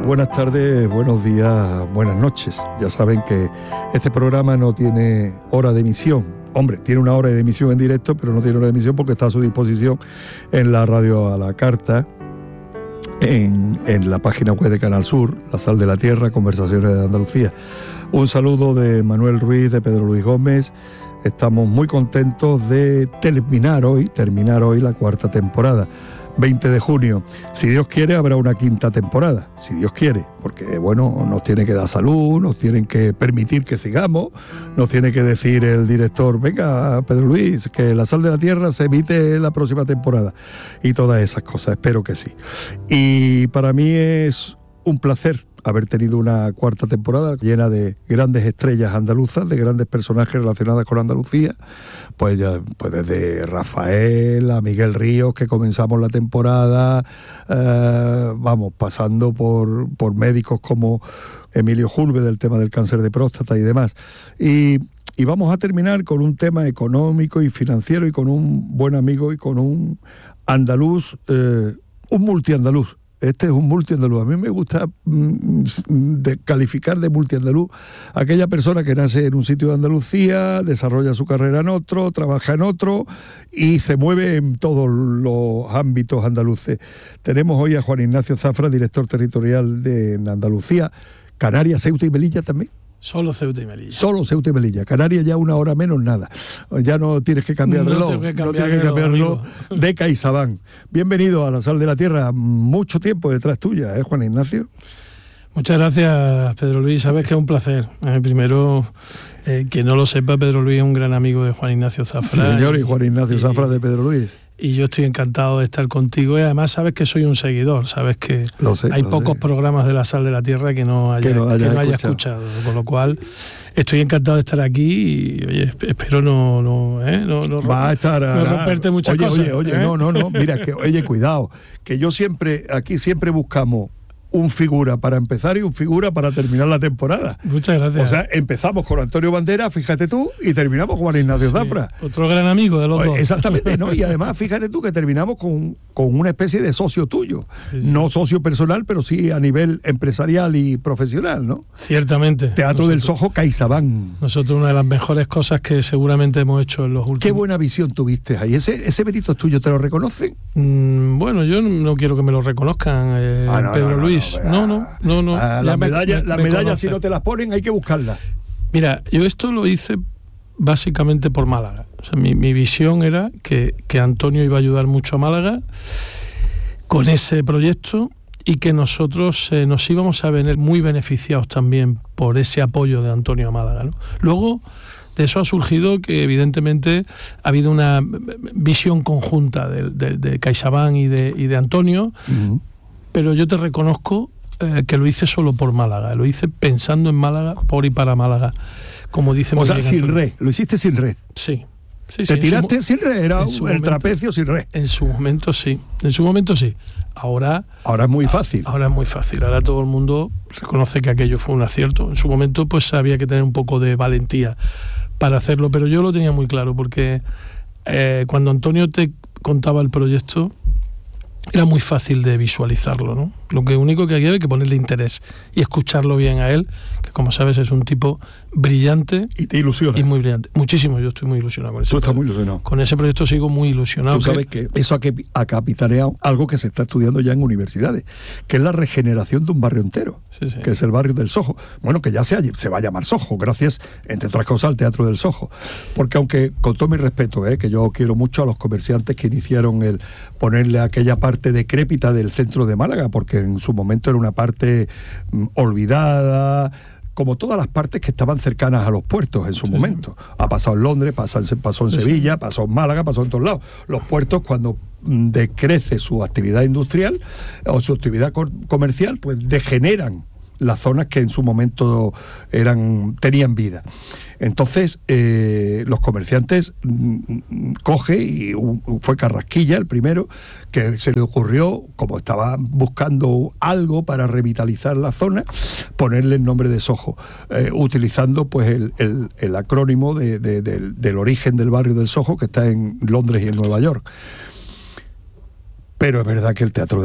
Buenas tardes, buenos días, buenas noches. Ya saben que este programa no tiene hora de emisión. Hombre, tiene una hora de emisión en directo, pero no tiene hora de emisión porque está a su disposición en la radio a la carta, en la página web de Canal Sur, La Sal de la Tierra, Conversaciones de Andalucía. Un saludo de Manuel Ruiz, de Pedro Luis Gómez. Estamos muy contentos de terminar hoy la cuarta temporada. 20 de junio. Si Dios quiere, habrá una quinta temporada, si Dios quiere, porque bueno, nos tiene que dar salud, nos tienen que permitir que sigamos, nos tiene que decir el director, venga, Pedro Luis, que La Sal de la Tierra se emite la próxima temporada, y todas esas cosas, espero que sí. Y para mí es un placer haber tenido una cuarta temporada llena de grandes estrellas andaluzas, de grandes personajes relacionados con Andalucía, pues desde Rafael a Miguel Ríos, que comenzamos la temporada, pasando por médicos como Emilio Julve del tema del cáncer de próstata y demás. Y vamos a terminar con un tema económico y financiero y con un buen amigo y con un andaluz, un multiandaluz. Este es un multiandaluz. A mí me gusta calificar de multiandaluz aquella persona que nace en un sitio de Andalucía, desarrolla su carrera en otro, trabaja en otro y se mueve en todos los ámbitos andaluces. Tenemos hoy a Juan Ignacio Zafra, director territorial de Andalucía, Canarias, Ceuta y Melilla también. Solo Ceuta y Melilla. Solo Ceuta y Melilla. Canarias ya una hora menos nada. Ya no tienes que cambiar el reloj. No tienes que cambiar el reloj de CaixaBank. Bienvenido a La Sal de la Tierra. Mucho tiempo detrás tuya, Juan Ignacio? Muchas gracias, Pedro Luis. Sabes que es un placer. Primero, que no lo sepa, Pedro Luis es un gran amigo de Juan Ignacio Zafra. Sí, señor, y Juan Ignacio Zafra de Pedro Luis. Y yo estoy encantado de estar contigo y además sabes que soy un seguidor, sabes que hay pocos programas de La Sal de la Tierra que no haya escuchado, con lo cual estoy encantado de estar aquí y oye, espero no romperte muchas cosas. No, mira, que oye, cuidado, que yo siempre buscamos un figura para empezar y un figura para terminar la temporada. Muchas gracias. O sea, empezamos con Antonio Bandera, fíjate tú, y terminamos con Juan Ignacio Zafra. Otro gran amigo de los dos. Exactamente, ¿no? Y además, fíjate tú que terminamos con una especie de socio tuyo. Sí. No socio personal, pero sí a nivel empresarial y profesional, ¿no? Ciertamente. Teatro del Sojo, CaixaBank. Nosotros una de las mejores cosas que seguramente hemos hecho en los últimos... Qué buena visión tuviste ahí. ¿Ese mérito es tuyo? ¿Te lo reconocen? Bueno, yo no quiero que me lo reconozcan, Pedro Luis. No. Las medallas, si no te las ponen, hay que buscarlas. Mira, yo esto lo hice básicamente por Málaga. O sea, mi visión era que Antonio iba a ayudar mucho a Málaga con ese proyecto y que nosotros nos íbamos a ver muy beneficiados también por ese apoyo de Antonio a Málaga, ¿no? Luego, de eso ha surgido que evidentemente ha habido una visión conjunta de CaixaBank y de Antonio, pero yo te reconozco que lo hice solo por Málaga, lo hice pensando en Málaga, por y para Málaga, como dice. O sea, sin red, lo hiciste sin red. Sí. ¿Te tiraste sin red? Era el trapecio sin red. En su momento sí. Ahora es muy fácil. Ahora es muy fácil. Ahora todo el mundo reconoce que aquello fue un acierto. En su momento pues había que tener un poco de valentía para hacerlo, pero yo lo tenía muy claro porque cuando Antonio te contaba el proyecto era muy fácil de visualizarlo, ¿no? Lo único que había que ponerle interés y escucharlo bien a él, que como sabes es un tipo brillante. Y te ilusiona. Y muy brillante. Muchísimo, yo estoy muy ilusionado con eso. Tú estás muy ilusionado. Con ese proyecto sigo muy ilusionado. Tú sabes que eso ha capitaneado algo que se está estudiando ya en universidades, que es la regeneración de un barrio entero, que es el barrio del Sojo. Bueno, que ya se va a llamar Sojo, gracias, entre otras cosas, al Teatro del Sojo. Porque aunque, con todo mi respeto, que yo quiero mucho a los comerciantes que iniciaron el ponerle aquella parte decrépita del centro de Málaga, porque en su momento era una parte olvidada, como todas las partes que estaban cercanas a los puertos en su momento. Ha pasado en Londres, pasó en Sevilla, pasó en Málaga, pasó en todos lados. Los puertos, cuando decrece su actividad industrial o su actividad comercial, pues degeneran las zonas que en su momento tenían vida. Entonces, los comerciantes coge, y fue Carrasquilla el primero, que se le ocurrió, como estaba buscando algo para revitalizar la zona, ponerle el nombre de Soho, utilizando pues el acrónimo del origen del barrio del Soho, que está en Londres y en Nueva York. Pero es verdad que el teatro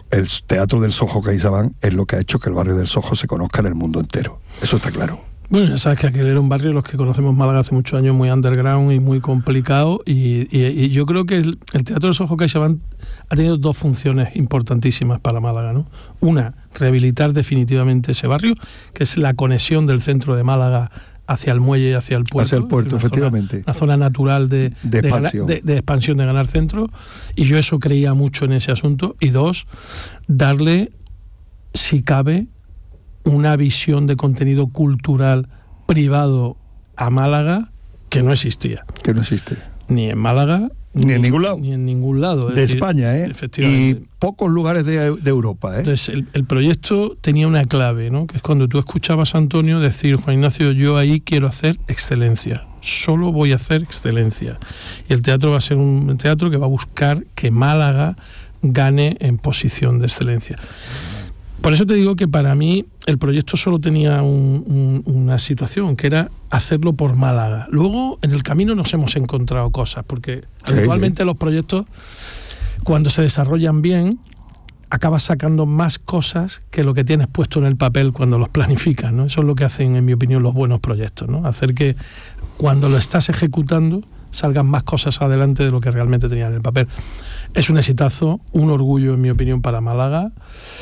del Soho CaixaBank es lo que ha hecho que el barrio del Soho se conozca en el mundo entero. Eso está claro. Bueno, ya sabes que aquel era un barrio, los que conocemos Málaga hace muchos años, muy underground y muy complicado, y yo creo que el Teatro del Soho CaixaBank ha tenido dos funciones importantísimas para Málaga, ¿no? Una, rehabilitar definitivamente ese barrio, que es la conexión del centro de Málaga hacia el muelle y hacia el puerto. Hacia el puerto, efectivamente. Una zona natural de expansión. De expansión, de ganar centro, y yo eso creía mucho en ese asunto. Y dos, darle, si cabe, una visión de contenido cultural privado a Málaga que no existía. Que no existe. Ni en Málaga, ni en ningún lado. Ni en ningún lado. De España, ¿eh? Efectivamente. Y pocos lugares de Europa, ¿eh? Entonces, el proyecto tenía una clave, ¿no? Que es cuando tú escuchabas a Antonio decir, Juan Ignacio, yo ahí quiero hacer excelencia. Solo voy a hacer excelencia. Y el teatro va a ser un teatro que va a buscar que Málaga gane en posición de excelencia. Por eso te digo que para mí el proyecto solo tenía una situación, que era hacerlo por Málaga. Luego, en el camino nos hemos encontrado cosas, porque habitualmente los proyectos, cuando se desarrollan bien, acabas sacando más cosas que lo que tienes puesto en el papel cuando los planificas, ¿no? Eso es lo que hacen, en mi opinión, los buenos proyectos, ¿no? Hacer que cuando lo estás ejecutando salgan más cosas adelante de lo que realmente tenía en el papel. Es un exitazo, un orgullo, en mi opinión, para Málaga,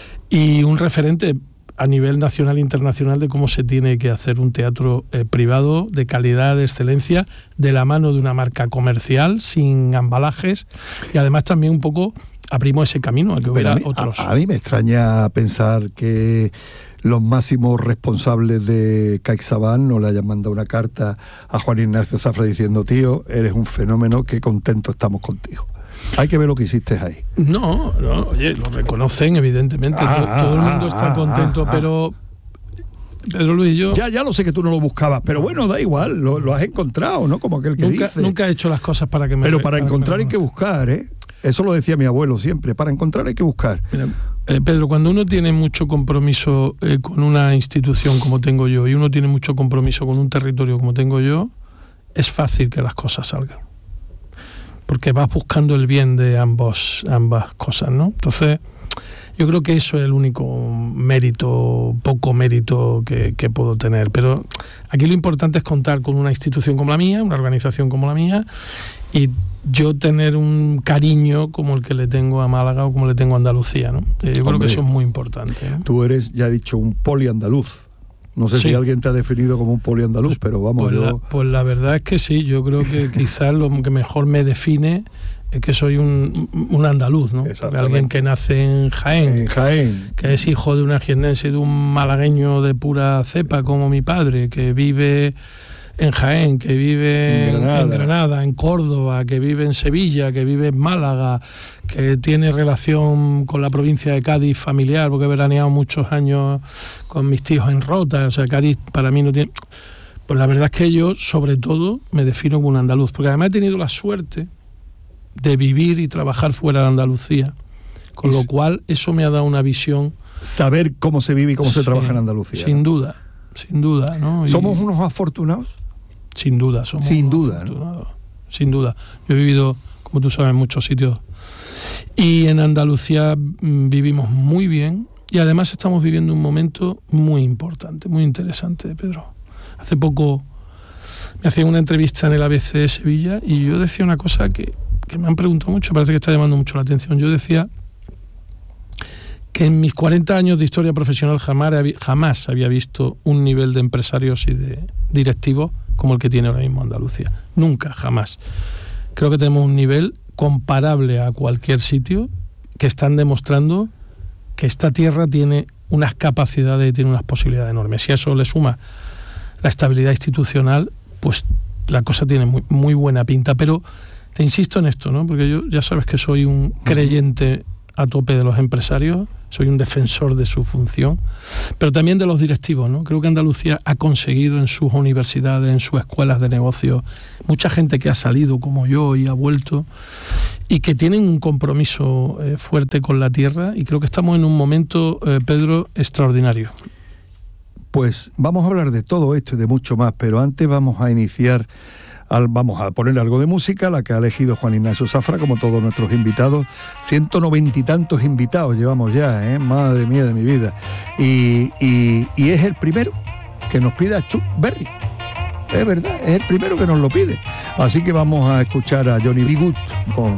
y un referente a nivel nacional e internacional de cómo se tiene que hacer un teatro privado de calidad, de excelencia, de la mano de una marca comercial, sin embalajes, y además también un poco abrimos ese camino a que hubiera otros. A mí me extraña pensar que los máximos responsables de CaixaBank no le hayan mandado una carta a Juan Ignacio Zafra diciendo, tío, eres un fenómeno, qué contento estamos contigo. Hay que ver lo que hiciste ahí. No, oye, lo reconocen, evidentemente. Todo el mundo está contento, pero Pedro Luis, yo... Ya lo sé que tú no lo buscabas, pero bueno, da igual, lo has encontrado, ¿no? Como aquel que dice. Nunca he hecho las cosas para que me... Pero para encontrar hay que buscar, ¿eh? Eso lo decía mi abuelo siempre, para encontrar hay que buscar. Mira, Pedro, cuando uno tiene mucho compromiso con una institución como tengo yo, y uno tiene mucho compromiso con un territorio como tengo yo, es fácil que las cosas salgan. Porque vas buscando el bien de ambas cosas, ¿no? Entonces, yo creo que eso es el único mérito, poco mérito que puedo tener. Pero aquí lo importante es contar con una institución como la mía, una organización como la mía, y yo tener un cariño como el que le tengo a Málaga o como le tengo a Andalucía, ¿no? Yo creo que eso es muy importante, ¿no? Tú eres, ya he dicho, un poliandaluz. No sé si alguien te ha definido como un poliandaluz, pero vamos, pues la verdad es que sí, yo creo que quizás lo que mejor me define es que soy un andaluz, ¿no? Alguien que nace en Jaén, que es hijo de una jiennense y de un malagueño de pura cepa como mi padre, que vive en Jaén, que vive en Granada, en Córdoba, que vive en Sevilla, que vive en Málaga, que tiene relación con la provincia de Cádiz familiar, porque he veraneado muchos años con mis tíos en Rota, o sea, Cádiz para mí no tiene... Pues la verdad es que yo, sobre todo, me defino como un andaluz, porque además he tenido la suerte de vivir y trabajar fuera de Andalucía, con lo cual eso me ha dado una visión... Saber cómo se vive y cómo se trabaja en Andalucía. Sin duda, ¿no? ¿Somos unos afortunados? Sin duda, somos sin duda, ¿no? Sin duda. Yo he vivido, como tú sabes, en muchos sitios. Y en Andalucía vivimos muy bien y además estamos viviendo un momento muy importante, muy interesante, Pedro. Hace poco me hacían una entrevista en el ABC de Sevilla y yo decía una cosa que me han preguntado mucho, parece que está llamando mucho la atención. Yo decía que en mis 40 años de historia profesional jamás había visto un nivel de empresarios y de directivos como el que tiene ahora mismo Andalucía. Nunca, jamás. Creo que tenemos un nivel comparable a cualquier sitio, que están demostrando que esta tierra tiene unas capacidades y tiene unas posibilidades enormes. Si a eso le suma la estabilidad institucional, pues la cosa tiene muy, muy buena pinta. Pero te insisto en esto, ¿no? Porque yo ya sabes que soy un creyente a tope de los empresarios, soy un defensor de su función, pero también de los directivos, ¿no? Creo que Andalucía ha conseguido en sus universidades, en sus escuelas de negocios, mucha gente que ha salido como yo y ha vuelto y que tienen un compromiso fuerte con la tierra, y creo que estamos en un momento, Pedro, extraordinario. Pues vamos a hablar de todo esto y de mucho más, pero antes vamos a iniciar vamos a poner algo de música, la que ha elegido Juan Ignacio Zafra, como todos nuestros invitados. 190 y tantos invitados llevamos ya, madre mía de mi vida. Y es el primero que nos pide a Chuck Berry. Es verdad, es el primero que nos lo pide. Así que vamos a escuchar a Johnny B. Good con